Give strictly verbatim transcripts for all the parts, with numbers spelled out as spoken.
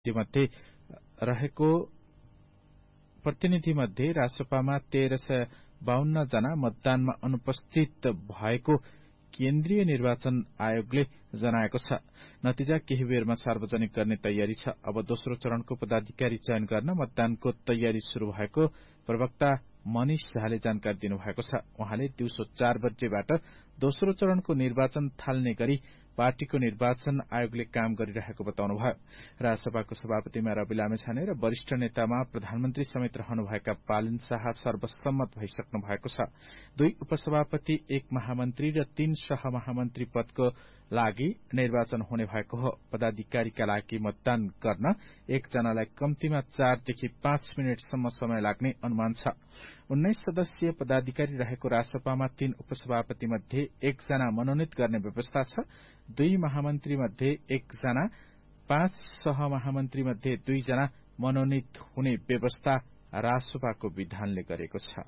मध्ये रहेको प्रतिनिधि मध्ये रासपामा तेह्र सय बाहन्न जना मतदानमा अनुपस्थित भएको केन्द्रीय निर्वाचन आयोगले जनाएको छ। नतिजा केही बेरमा सार्वजनिक गर्ने तयारी छ। अब दोस्रो चरणको पदाधिकारी चयन गर्न मतदानको तयारी शुरू भएको प्रवक्ता मनिष झाले जानकारी दिनुभएको छ। उहाँले दिउँसो चार बजेबाट दोस्रो चरणको निर्वाचन थाल्ने गरी पार्टीको निर्वाचन आयोगले काम गरिरहेको बताउनुभयो। राजसभाको सभापतिमा रवि लामेछाने र वरिष्ठ नेतामा प्रधानमन्त्री समेत रहनुभएका पालन शाह सर्वसम्मत भइसक्नु भएको छ। दुई उपसभापति, एक महामन्त्री र तीन सहमहामन्त्री पदको लागि निर्वाचन हुने भएको हो। पदाधिकारीका लागि मतदान गर्न एकजनालाई कम्तीमा चारदेखि पाँच मिनटसम्म समय लाग्ने अनुमान छ। उन्नाइस सदस्यीय पदाधिकारी रहेको रासपामा तीन उपसभापति मध्ये एकजना मनोनित गर्ने व्यवस्था छ। दुई महामन्त्री मध्ये एकजना, पाँच सहमहामन्त्री मध्ये दुईजना मनोनित हुने व्यवस्था रासपाको विधानले गरेको छ।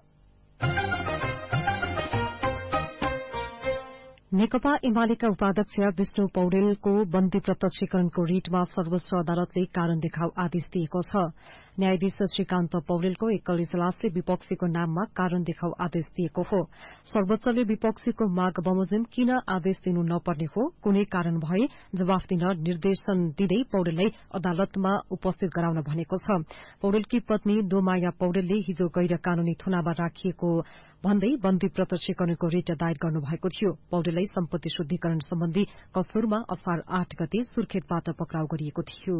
नेकपा एमालेका उपाध्यक्ष विष्णु पौडेलको बन्दी प्रत्यक्षीकरणको रिटमा सर्वोच्च अदालतले कारण देखाउ आदेश दिएको छ। न्यायाधीश श्रीकान्त पौडेलको एकल इजलासले विपक्षीको नाममा कारण देखाउ आदेश दिएको हो। सर्वोच्चले विपक्षीको माग बमोजिम किन आदेश दिनु नपर्ने हो, कुनै कारण भए जवाफ दिन निर्देशन दिँदै पौडेललाई अदालतमा उपस्थित गराउन भनेको छ। पौडेलकी पत्नी डोमाया पौडेलले हिजो गैर कानूनी थुनामा राखिएको भन्दै बन्दी प्रत्यक्षीकरणको रिट दायर गर्नुभएको थियो। पौडेललाई सम्पत्ति शुद्धिकरण सम्बन्धी कसुरमा असार आठ गते सुर्खेतबाट पक्राउ गरिएको थियो।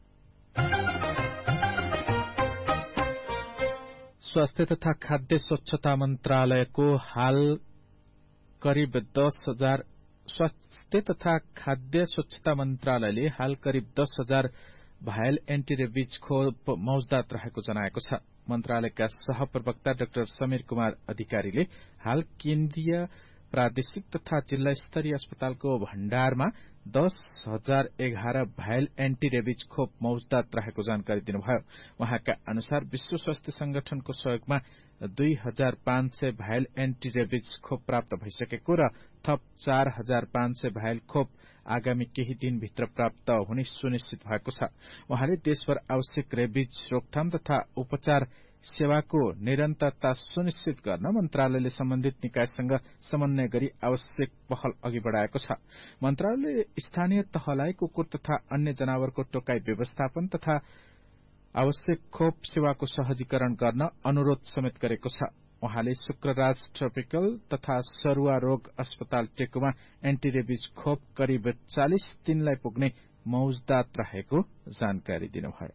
स्वास्थ्य तथा खाद्य स्वच्छता मन्त्रालयको हाल करिब दस हजार स्वास्थ्य तथा खाद्य स्वच्छता मन्त्रालयले हाल करिब दस हजार भायल एन्टीरेबिज खोप मौजदात रहेको जनाएको छ। मन्त्रालयका सहप्रवक्ता डाक्टर समीर कुमार अधिकारीले हाल केन्द्रीय प्रादेशिक तथा जिल्ला स्तरीय अस्पतालको भण्डारमा दस हजार एघार भायल एन्टीरेबिज खोप मौजदात रहेको जानकारी दिनुभयो। उहाँका अनुसार विश्व स्वास्थ्य संगठनको सहयोगमा दुई हजार पाँच सय भायल एन्टीरेबिज खोप प्राप्त भइसकेको र थप चार हजार पाँच सय भायल खोप आगामी केही दिनभित्र प्राप्त हुने सुनिश्चित भएको छ। उहाँले देशभर आवश्यक रेबिज रोकथाम तथा उपचार सेवाको निरन्तरता सुनिश्चित गर्न मन्त्रालयले सम्बन्धित निकायसँग समन्वय गरी आवश्यक पहल अघि बढ़ाएको छ। मन्त्रालयले स्थानीय तहलाई कुकुर तथा अन्य जनावरको टोकाई व्यवस्थापन तथा आवश्यक खोप सेवाको सहजीकरण गर्न अनुरोध समेत गरेको छ। उहाँले शुक्रराज ट्रपिकल तथा सरुवा रोग अस्पताल टेकुमा एन्टीरेबिज खोप करिब चालिस दिनलाई पुग्ने मौजदात रहेको जानकारी दिनुभयो।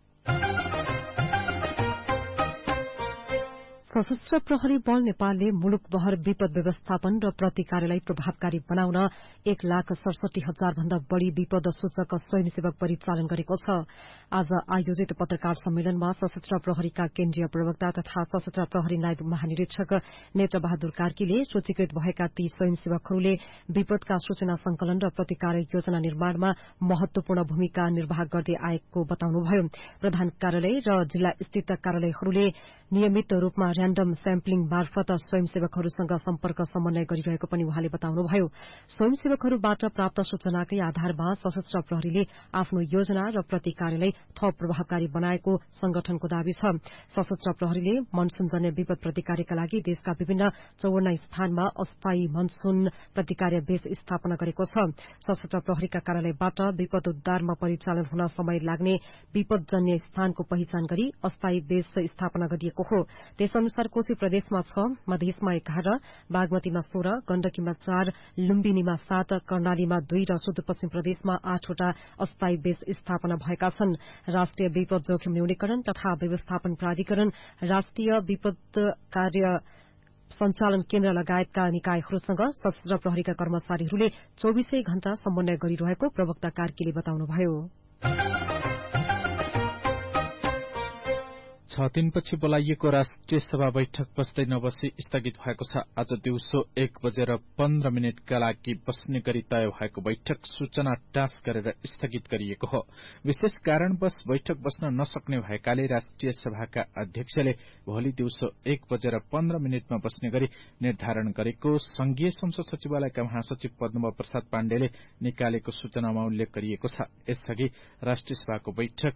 सशस्त्र प्रहरी बल नेपालले मुलुकभर विपद व्यवस्थापन र प्रतिकारलाई प्रभावकारी बनाउन एक लाख सडसठी हजार भन्दा बढ़ी विपद सूचक स्वयंसेवक परिचालन गरेको छ। आज आयोजित पत्रकार सम्मेलनमा सशस्त्र प्रहरीका केन्द्रीय प्रवक्ता तथा सशस्त्र प्रहरी नायब महानिरीक्षक नेत्र बहादुर कार्कीले सूचीकृत भएका ती स्वयंसेवकहरूले विपदका सूचना संकलन र प्रतिकार योजना निर्माणमा महत्वपूर्ण भूमिका निर्वाह गर्दै आएको बताउनुभयो। प्रधान कार्यालय र जिल्ला स्थित कार्यालयहरूले नियमित रूपमा र्याण्डम स्याम्पलिङ मार्फत स्वयंसेवकहरूसँग सम्पर्क समन्वय गरिरहेको पनि उहाँले बताउनुभयो। स्वयंसेवकहरूबाट प्राप्त सूचनाकै आधारमा सशस्त्र प्रहरीले आफ्नो योजना र प्रतिकारलाई थप प्रभावकारी बनाएको संगठनको दावी छ। सशस्त्र प्रहरीले मनसूनजन्य विपद प्रतिकारका लागि देशका विभिन्न चौवन्न स्थानमा अस्थायी मनसून प्रतिकार बेस स्थापना गरेको छ। सशस्त्र प्रहरीका कार्यालयबाट विपद उद्धारमा परिचालन हुन समय लाग्ने विपदजन्य स्थानको पहिचान गरी अस्थायी बेस स्थापना गरिएको हो। त्यसअनुसार कोशी प्रदेशमा छ, मधेसमा एघार, बागमतीमा सोह्र, गण्डकीमा चार, लुम्बिनीमा सात, कर्णालीमा दुई र सुदूरपश्चिम प्रदेशमा आठवटा अस्थायी बेस स्थापना भएका छन्। राष्ट्रिय विपद जोखिम न्यूनीकरण तथा व्यवस्थापन प्राधिकरण, राष्ट्रिय विपद कार्य संचालन केन्द्र लगायतका निकायहरूसँग सशस्त्र प्रहरीका कर्मचारीहरूले चौबीसै घण्टा समन्वय गरिरहेको प्रवक्ता कार्कीले बताउनुभयो। छ दिनपछि बोलाइएको राष्ट्रिय सभा बैठक बस्दै नबसी स्थगित भएको छ। आज दिउँसो एक बजेर पन्ध्र मिनटका लागि बस्ने गरी तय भएको बैठक सूचना टाँस गरेर स्थगित गरिएको हो। विशेष कारणवश बैठक बस्न नसक्ने भएकाले राष्ट्रिय सभाका अध्यक्षले भोलि दिउँसो एक बजेर पन्ध्र मिनटमा बस्ने गरी निर्धारण गरेको संघीय संसद सचिवालयका महासचिव पद्म प्रसाद पाण्डेले निकालेको सूचनामा उल्लेख गरिएको छ। यसअघि राष्ट्रिय सभाको बैठक